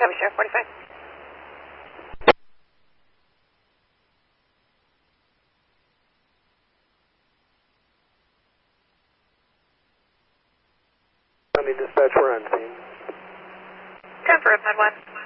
Copy, Sheriff 45. County Dispatch, we're on scene. 10 for Med 1.